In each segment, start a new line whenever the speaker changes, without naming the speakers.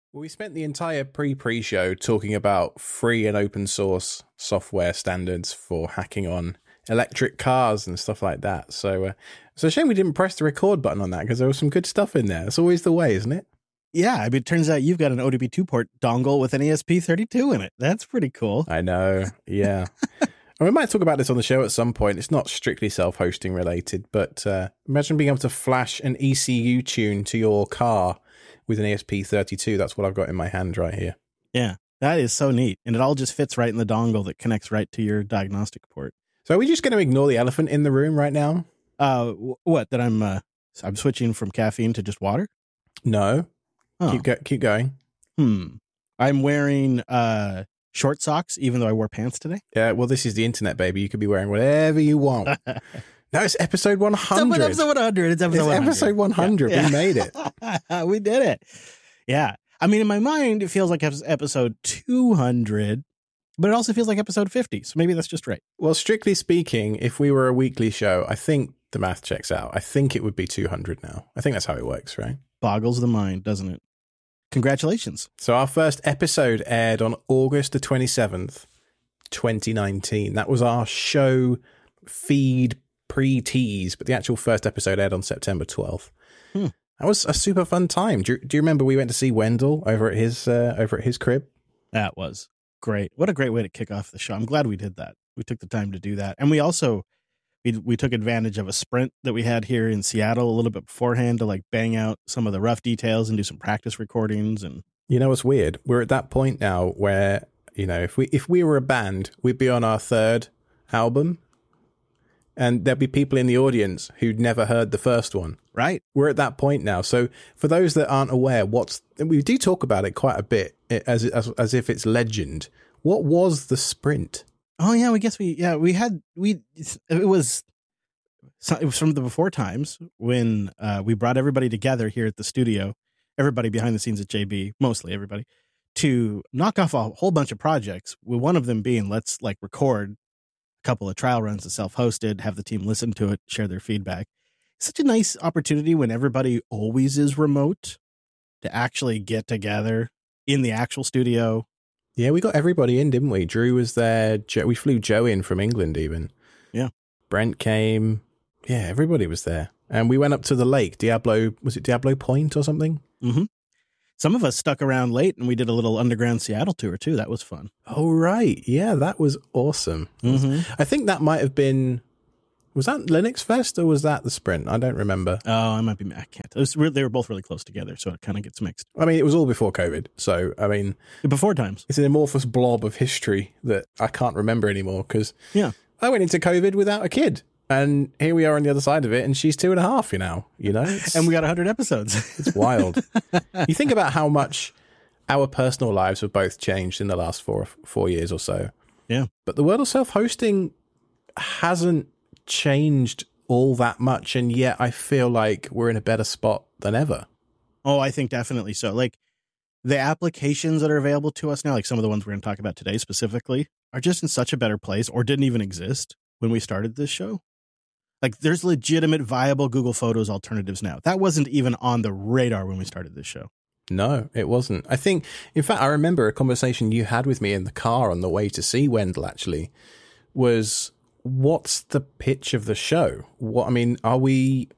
Well, we spent the entire pre-show talking about free and open source software standards for hacking on electric cars and stuff like that. So it's a shame we didn't press the record button on that because there was some good stuff in there. It's always the way, isn't it?
Yeah, I mean, it turns out you've got an ODB2 port dongle with an ESP32 in it. That's pretty cool.
I know, yeah. We might talk about this on the show at some point. It's not strictly self-hosting related, but imagine being able to flash an ECU tune to your car with an ESP32. That's what I've got in my hand right here.
Yeah, that is so neat. And it all just fits right in the dongle that connects right to your diagnostic port.
So are we just going to ignore the elephant in the room right now?
What, that I'm switching from caffeine to just water?
No. Oh. Keep going.
I'm wearing short socks, even though I wore pants today.
Yeah, well, this is the internet, baby. You could be wearing whatever you want. No, it's episode 100.
It's episode 100. It's
episode 100.
Yeah.
We made it.
We did it. Yeah. I mean, in my mind, it feels like episode 200, but it also feels like episode 50. So maybe that's just right.
Well, strictly speaking, if we were a weekly show, I think the math checks out. I think it would be 200 now. I think that's how it works, right?
Boggles the mind, doesn't it? Congratulations.
So our first episode aired on August the 27th, 2019. That was our show feed pre-tease, but the actual first episode aired on September 12th. That was a super fun time. Do you remember we went to see Wendell over at his crib?
That was great. What a great way to kick off the show. I'm glad we did that. We took the time to do that. And we also we took advantage of a sprint that we had here in Seattle a little bit beforehand to like bang out some of the rough details and do some practice recordings. And
you know what's weird? We're at that point now where, you know, if we were a band, we'd be on our third album and there'd be people in the audience who'd never heard the first one.
Right.
We're at that point now. So for those that aren't aware, we do talk about it quite a bit as if it's legend. What was the sprint?
Oh yeah, it was from the before times when we brought everybody together here at the studio, everybody behind the scenes at JB, mostly everybody, to knock off a whole bunch of projects, with one of them being let's like record a couple of trial runs of self-hosted, have the team listen to it, share their feedback. Such a nice opportunity when everybody always is remote to actually get together in the actual studio.
Yeah, we got everybody in, didn't we? Drew was there. We flew Joe in from England even.
Yeah.
Brent came. Yeah, everybody was there. And we went up to the lake. Was it Diablo Point or something?
Mm-hmm. Some of us stuck around late and we did a little underground Seattle tour too. That was fun.
Oh, right. Yeah, that was awesome.
Mm-hmm.
I think that might have been... Was that Linux Fest or was that the sprint? I don't remember.
Oh, I can't. They were both really close together, so it kind of gets mixed.
I mean, it was all before COVID. So, I mean...
Before times.
It's an amorphous blob of history that I can't remember anymore because I went into COVID without a kid. And here we are on the other side of it, and she's 2.5, you know?
And we got 100 episodes.
It's wild. You think about how much our personal lives have both changed in the last 4 years or so.
Yeah.
But the world of self-hosting hasn't changed all that much, and yet I feel like we're in a better spot than ever.
Oh, I think definitely so. Like the applications that are available to us now, like some of the ones we're going to talk about today specifically, are just in such a better place or didn't even exist when we started this show. Like there's legitimate viable Google Photos alternatives now. That wasn't even on the radar when we started this show.
No, it wasn't. I think, in fact, I remember a conversation you had with me in the car on the way to see Wendell actually was, what's the pitch of the show? Are we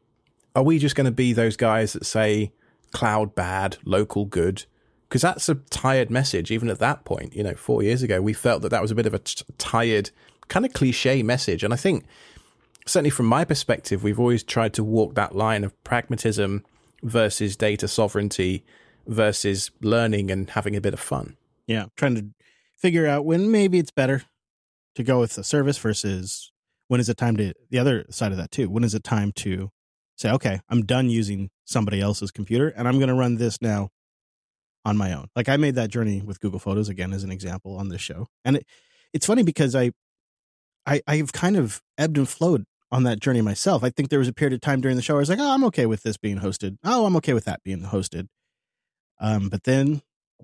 just going to be those guys that say cloud bad, local good? Because that's a tired message. Even at that point, 4 years ago, we felt that was a bit of a tired, kind of cliche message. And I think, certainly from my perspective, we've always tried to walk that line of pragmatism versus data sovereignty versus learning and having a bit of fun.
Yeah, trying to figure out when maybe it's better to go with a service versus when is it time to, the other side of that too, when is it time to say, okay, I'm done using somebody else's computer and I'm going to run this now on my own. Like I made that journey with Google Photos again as an example on this show. And it's funny because I've kind of ebbed and flowed on that journey myself. I think there was a period of time during the show where I was like, oh, I'm okay with this being hosted. Oh, I'm okay with that being hosted. But then,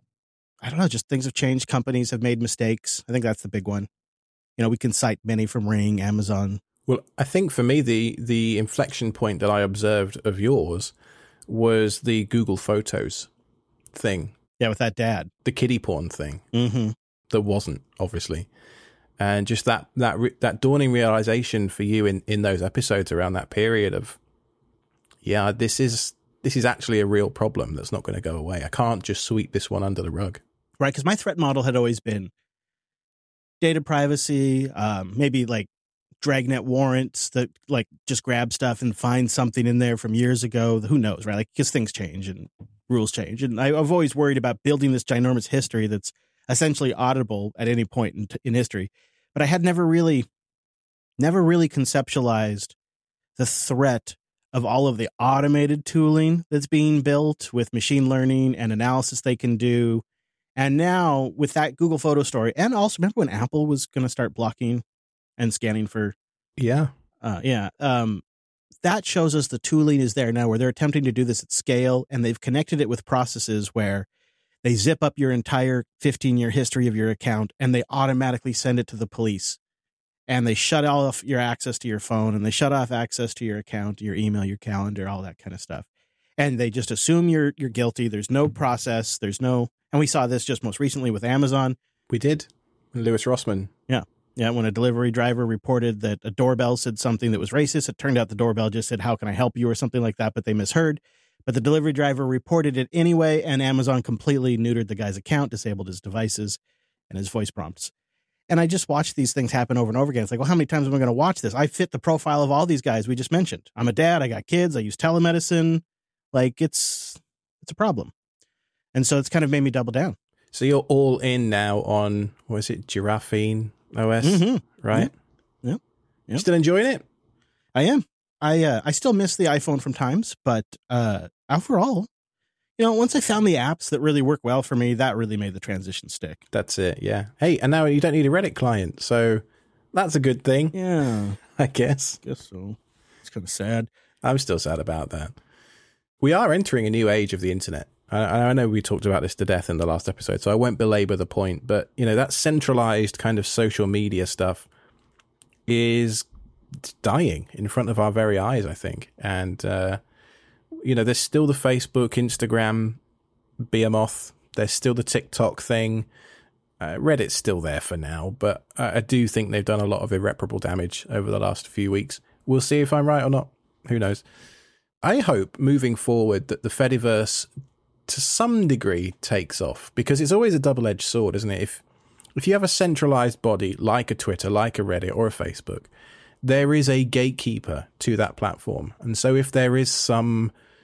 I don't know, just things have changed. Companies have made mistakes. I think that's the big one. We can cite many from Ring, Amazon.
Well, I think for me, the inflection point that I observed of yours was the Google Photos thing.
Yeah, with that dad.
The kiddie porn thing.
Mm-hmm.
That wasn't, obviously. And just that dawning realization for you in those episodes around that period of, yeah, this is actually a real problem that's not going to go away. I can't just sweep this one under the rug.
Right, because my threat model had always been data privacy, maybe like Dragnet warrants that like just grab stuff and find something in there from years ago. Who knows, right? Like, because things change and rules change. And I've always worried about building this ginormous history that's essentially auditable at any point in history. But I had never really conceptualized the threat of all of the automated tooling that's being built with machine learning and analysis they can do. And now with that Google Photo story, and also remember when Apple was going to start blocking and scanning for, that shows us the tooling is there now where they're attempting to do this at scale, and they've connected it with processes where they zip up your entire 15-year history of your account and they automatically send it to the police, and they shut off your access to your phone, and they shut off access to your account, your email, your calendar, all that kind of stuff. And they just assume you're guilty. There's no process. And we saw this just most recently with Amazon.
We did. Lewis Rossman.
Yeah, when a delivery driver reported that a doorbell said something that was racist, it turned out the doorbell just said, "How can I help you?" or something like that, but they misheard. But the delivery driver reported it anyway, and Amazon completely neutered the guy's account, disabled his devices and his voice prompts. And I just watched these things happen over and over again. It's like, well, how many times am I going to watch this? I fit the profile of all these guys we just mentioned. I'm a dad. I got kids. I use telemedicine. Like, it's a problem. And so it's kind of made me double down.
So you're all in now on, what is it, Giraffine OS, right?
Yeah.
You still enjoying it?
I am. I still miss the iPhone from times, but overall, once I found the apps that really work well for me, that really made the transition stick.
That's it, yeah. Hey, and now you don't need a Reddit client, so that's a good thing.
Yeah.
I guess.
Guess so. It's kind of sad.
I'm still sad about that. We are entering a new age of the internet. I know we talked about this to death in the last episode, so I won't belabor the point, but, that centralized kind of social media stuff is dying in front of our very eyes, I think. And, there's still the Facebook, Instagram, behemoth. There's still the TikTok thing. Reddit's still there for now, but I do think they've done a lot of irreparable damage over the last few weeks. We'll see if I'm right or not. Who knows? I hope moving forward that the Fediverse to some degree takes off, because it's always a double-edged sword, isn't it? If you have a centralized body like a Twitter, like a Reddit or a Facebook, there is a gatekeeper to that platform. And so if there is some